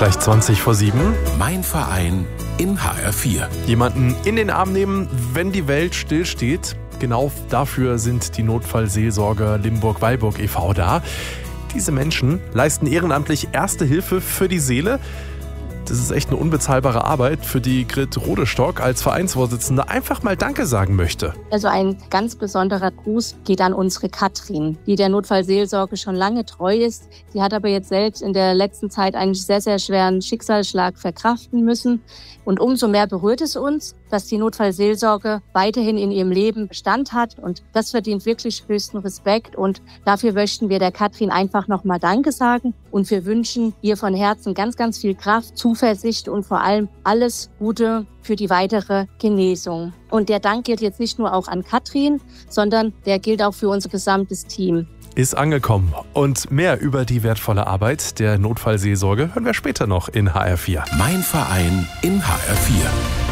Gleich 20:07. Mein Verein in HR4. Jemanden in den Arm nehmen, wenn die Welt stillsteht. Genau dafür sind die Notfallseelsorger Limburg-Weilburg e.V. da. Diese Menschen leisten ehrenamtlich Erste Hilfe für die Seele. Das ist echt eine unbezahlbare Arbeit, für die Grit Rodestock als Vereinsvorsitzende einfach mal Danke sagen möchte. Also ein ganz besonderer Gruß geht an unsere Katrin, die der Notfallseelsorge schon lange treu ist. Sie hat aber jetzt selbst in der letzten Zeit einen sehr, sehr schweren Schicksalsschlag verkraften müssen. Und umso mehr berührt es uns, dass die Notfallseelsorge weiterhin in ihrem Leben Bestand hat. Und das verdient wirklich höchsten Respekt. Und dafür möchten wir der Katrin einfach nochmal Danke sagen. Und wir wünschen ihr von Herzen ganz, ganz viel Kraft, Zuversicht und vor allem alles Gute für die weitere Genesung. Und der Dank gilt jetzt nicht nur auch an Katrin, sondern der gilt auch für unser gesamtes Team. Ist angekommen. Und mehr über die wertvolle Arbeit der Notfallseelsorge hören wir später noch in HR4. Mein Verein in HR4.